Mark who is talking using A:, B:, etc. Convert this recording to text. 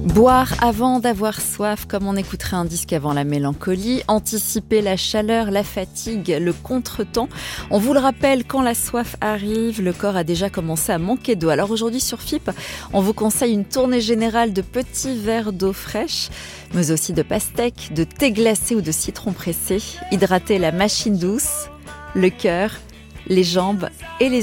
A: Boire avant d'avoir soif, comme on écouterait un disque avant la mélancolie, anticiper la chaleur, la fatigue, le contretemps. On vous le rappelle, quand la soif arrive, le corps a déjà commencé à manquer d'eau. Alors aujourd'hui sur FIP, on vous conseille une tournée générale de petits verres d'eau fraîche, mais aussi de pastèques, de thé glacé ou de citron pressé. Hydrater la machine douce, le cœur, les jambes et les